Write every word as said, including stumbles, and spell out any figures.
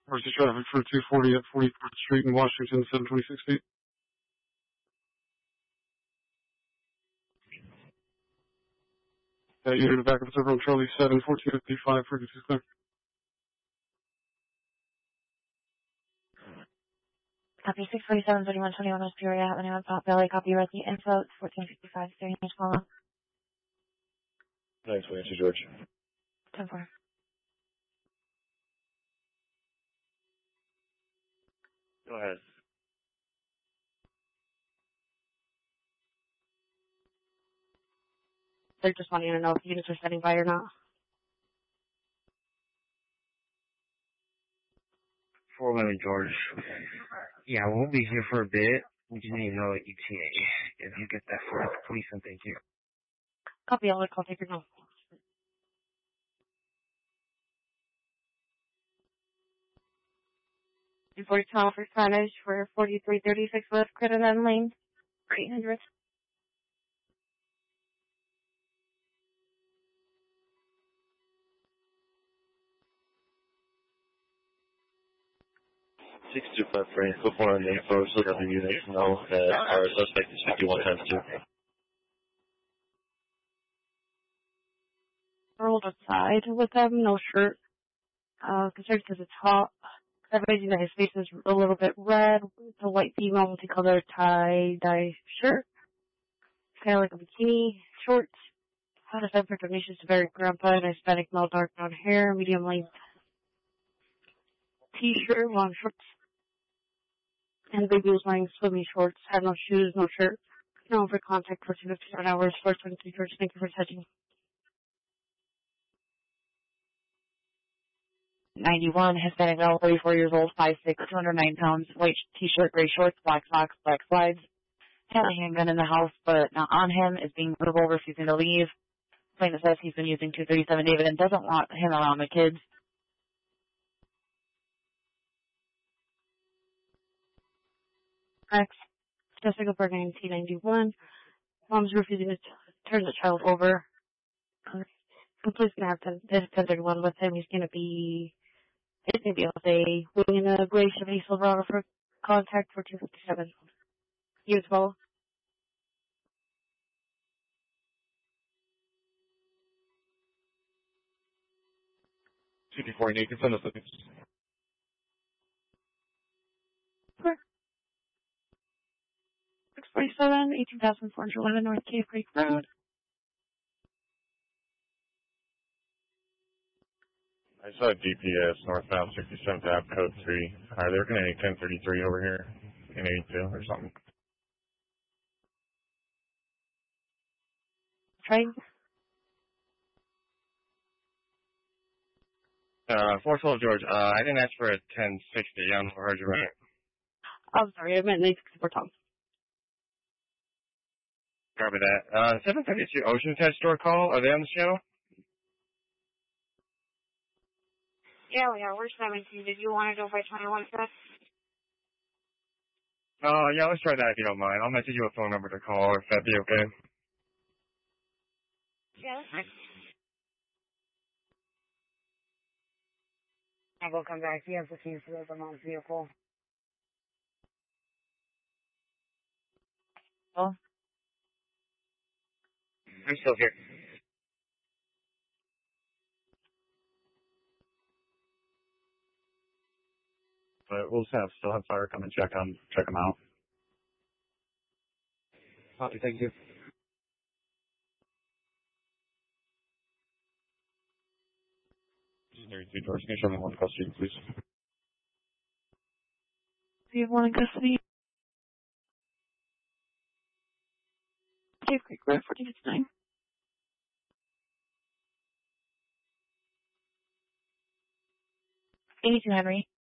Emergency traffic for two forty at forty-fourth Street in Washington, seven twenty-six feet. Uh, unit of backup server on Charlie seven, fourteen fifty-five, frequency clear. Copy six forty-seven, thirty-one twenty-one West Peoria Avenue on Pop Valley. Copy resident info, fourteen fifty-five, thirty minutes follow. Nice, we answer George. ten four. Go ahead. They're just wanting to know if units are standing by or not. four eleven George. Yeah, we'll be here for a bit. We just need to know E T A. If you get that for us, please and thank you. Copy, I'll let call taker know. forty tunnel for signage for forty-three thirty-six West Crittenden Lane, eight hundred. six two five frame, before on the info, so that the units know that our suspect is fifty-one times two. Rolled outside with them, no shirt. Uh, concerned to the top. Everybody's that his face is a little bit red. It's a white female multicolored tie-dye shirt. It's kind of like a bikini, shorts. How to send for donations to Barry Grandpa and Hispanic male, dark brown hair, medium length t-shirt, long shorts. And the baby was wearing swimming shorts, had no shoes, no shirt. No for contact for two fifty-seven hours, four twenty-three George. Thank you for touching. ninety-one, Hispanic male, thirty-four years old, five six, two hundred nine pounds, white t-shirt, gray shorts, black socks, black slides. Had a handgun in the house, but not on him, is being verbal, refusing to leave. Plaintiff says he's been using two thirty-seven David and doesn't want him around the kids. X, Jessica Berg, nineteen ninety-one. Mom's refusing to turn the child over. The police gonna have ten thirty-one with him. He's gonna be, it's gonna be all day. Waiting in a gray Chevy Silverado for contact for two fifty-seven. Use follow. two two four, you can send us the Sure. six forty-seven, eighteen thousand four hundred eleven North Cave Creek Road. I saw D P S northbound sixty-seventh Ave code three. Uh, they're going to need ten thirty-three over here in eighty-two or something. Train. Uh, four twelve George, uh, I didn't ask for a ten sixty. I don't know if I heard you right. I'm sorry, I meant eight sixty-four Tom. Copy that. Uh, seven thirty-two Ocean Tech store call. Are they on the show? Yeah, we are. We're seventeen. Did you want to go by twenty-one first? Uh, yeah, let's try that if you don't mind. I'll message you a phone number to call if that'd be okay. Yeah, that's fine. I will come back. He has the keys to the mom's vehicle. Oh? I'm still here. But we'll just have, still have fire come and check on, check them out. Copy, thank you. thirty-two George, can you show me one across the street, please? Do you have one in custody? Cave Creek Road, fourteen fifty-nine. eighty-two Henry.